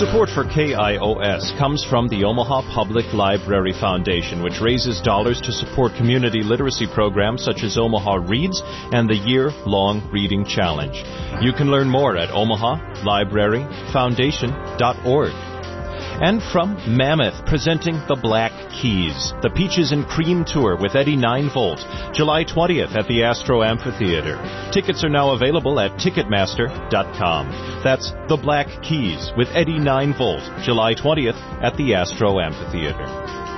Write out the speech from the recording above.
Support for KIOS comes from the Omaha Public Library Foundation, which raises dollars to support community literacy programs such as Omaha Reads and the year-long Reading Challenge. You can learn more at omahalibraryfoundation.org. And from Mammoth, presenting The Black Keys, the Peaches and Cream Tour with Eddie 9-Volt, July 20th at the Astro Amphitheater. Tickets are now available at Ticketmaster.com. That's The Black Keys with Eddie 9-Volt, July 20th at the Astro Amphitheater.